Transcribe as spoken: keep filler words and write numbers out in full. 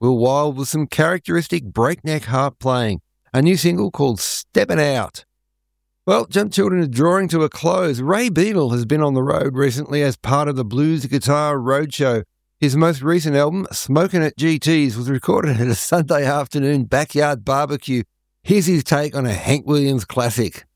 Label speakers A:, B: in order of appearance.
A: Will Wild with some characteristic breakneck harp playing, a new single called Steppin' Out. Well, Jump Children is drawing to a close. Ray Beadle has been on the road recently as part of the Blues Guitar Roadshow. His most recent album, Smokin' at G T's, was recorded at a Sunday afternoon backyard barbecue. Here's his take on a Hank Williams classic.